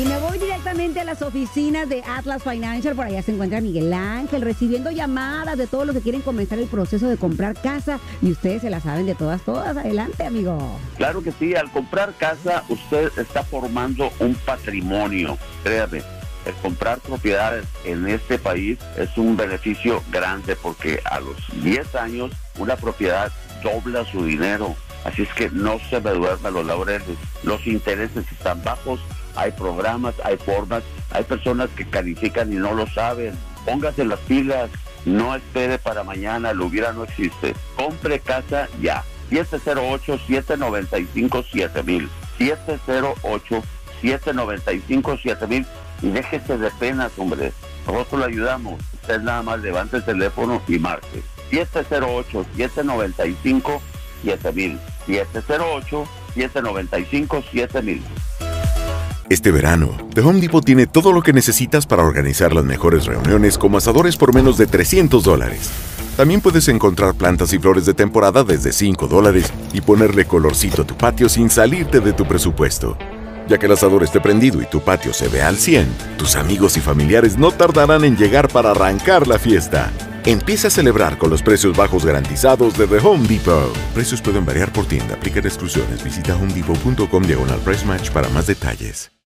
Y me voy directamente a las oficinas de Atlas Financial. Por allá se encuentra Miguel Ángel recibiendo llamadas de todos los que quieren comenzar el proceso de comprar casa. Y ustedes se la saben de todas. Adelante, amigo. Claro que sí, al comprar casa usted está formando un patrimonio. Créame, el comprar propiedades en este país es un beneficio grande porque a los 10 años una propiedad dobla su dinero. Así es que no se me duerman los laureles. Los intereses están bajos, hay programas, hay formas, hay personas que califican y no lo saben. Póngase las pilas, no espere para mañana, lo hubiera no existe. Compre casa ya. 708-795-7000. 708-795-7000. Y déjese de penas, hombre. Nosotros le ayudamos. Usted nada más levante el teléfono y marque. 708-795-7000. 708-795-7000. Este verano, The Home Depot tiene todo lo que necesitas para organizar las mejores reuniones como asadores por menos de $300. También puedes encontrar plantas y flores de temporada desde $5 y ponerle colorcito a tu patio sin salirte de tu presupuesto. Ya que el asador esté prendido y tu patio se vea al 100, tus amigos y familiares no tardarán en llegar para arrancar la fiesta. Empieza a celebrar con los precios bajos garantizados de The Home Depot. Precios pueden variar por tienda. Aplican exclusiones. Visita homedepot.com/price match para más detalles.